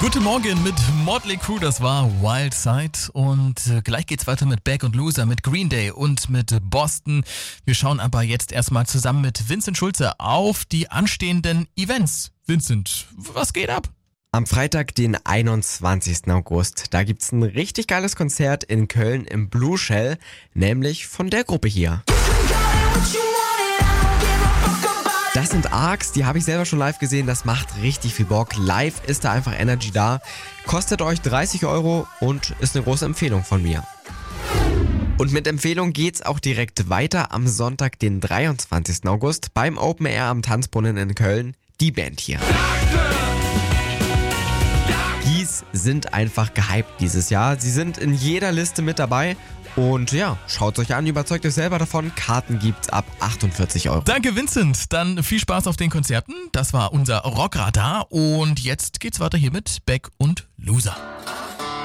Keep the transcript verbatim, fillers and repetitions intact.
Guten Morgen mit Motley Crue, das war Wild Side und äh, gleich geht's weiter mit Back und Loser, mit Green Day und mit Boston. Wir schauen aber jetzt erstmal zusammen mit Vincent Schulze auf die anstehenden Events. Vincent, was geht ab? Am Freitag, den einundzwanzigsten August, da gibt's ein richtig geiles Konzert in Köln im Blue Shell, nämlich von der Gruppe hier. Das sind Arcs, die habe ich selber schon live gesehen, das macht richtig viel Bock. Live ist da einfach Energy da, kostet euch dreißig Euro und ist eine große Empfehlung von mir. Und mit Empfehlung geht's auch direkt weiter am Sonntag, den dreiundzwanzigsten August, beim Open Air am Tanzbrunnen in Köln, die Band hier. Gies sind einfach gehypt dieses Jahr, sie sind in jeder Liste mit dabei. Und ja, schaut euch an, überzeugt euch selber davon. Karten gibt's ab achtundvierzig Euro. Danke Vincent, dann viel Spaß auf den Konzerten. Das war unser Rockradar und jetzt geht's weiter hier mit Back und Loser.